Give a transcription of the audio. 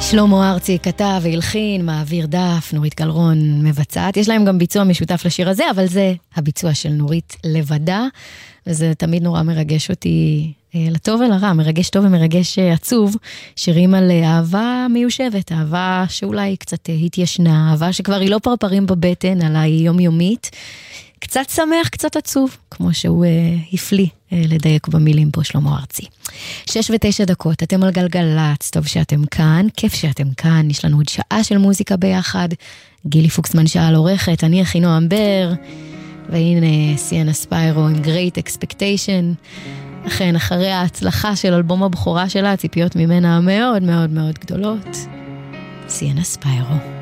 שלמה ארצי כתב והלחין, מעביר דף, נורית גלרון מבצעת. יש להם גם ביצוע משותף לשיר הזה, אבל זה הביצוע של נורית לבדה, וזה תמיד נורא מרגש אותי לטוב ולרע, מרגש טוב ומרגש עצוב, שירים על אהבה מיושבת, אהבה שאולי קצת התיישנה, אהבה שכבר היא לא פרפרים בבטן, עלה היא יומיומית, קצת שמח, קצת עצוב, כמו שהוא הפליא לדייק במילים פה שלמה ארצי. 6:09, אתם על גלגלץ, טוב שאתם כאן, כיף שאתם כאן, יש לנו עוד שעה של מוזיקה ביחד, גילי פוקסמן שאל עורכת, אני אחינועם בר, והנה סיאנה ספיירו עם Great Expectation, אכן אחרי ההצלחה של אלבום הבכורה שלה, הציפיות ממנה מאוד מאוד מאוד גדולות, סיאנה ספיירו.